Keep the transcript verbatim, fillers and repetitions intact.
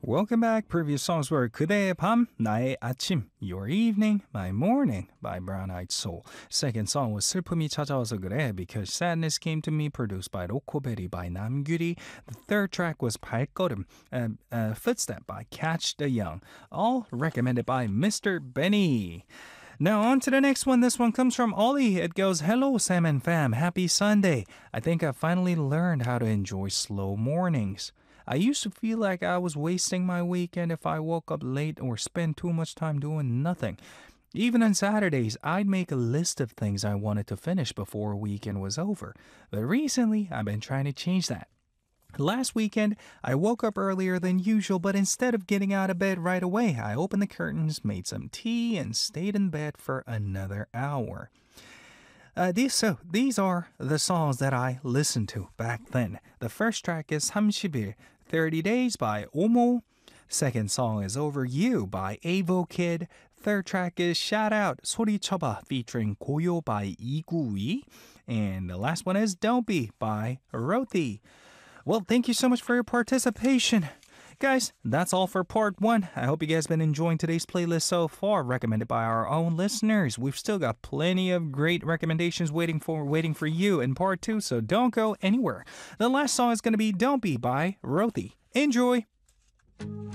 Welcome back. Previous songs were 그대의 밤, 나의 아침, Your Evening, My Morning by Brown Eyed Soul. Second song was 슬픔이 찾아와서 그래 because Sadness Came to Me produced by 로코베리 by 남규리. The third track was 발걸음, uh, uh, Footstep by Catch the Young. All recommended by Mister Benny. Now on to the next one. This one comes from Ollie. It goes, Hello Sam and fam, happy Sunday. I think I finally learned how to enjoy slow mornings. I used to feel like I was wasting my weekend if I woke up late or spent too much time doing nothing. Even on Saturdays, I'd make a list of things I wanted to finish before a weekend was over. But recently, I've been trying to change that. Last weekend, I woke up earlier than usual, but instead of getting out of bed right away, I opened the curtains, made some tea, and stayed in bed for another hour. Uh, these, so these are the songs that I listened to back then. The first track is 삼십 일, thirty days by Omo. Second song is Over You by Avo Kid. Third track is Shout Out 소리쳐봐 featuring 고요 by 이구이. And the last one is Don't Be by Roti. Well, thank you so much for your participation. Guys, that's all for part one. I hope you guys been enjoying today's playlist so far, recommended by our own listeners. We've still got plenty of great recommendations waiting for waiting for you in part two, so don't go anywhere. The last song is going to be Don't Be by Roti. Enjoy!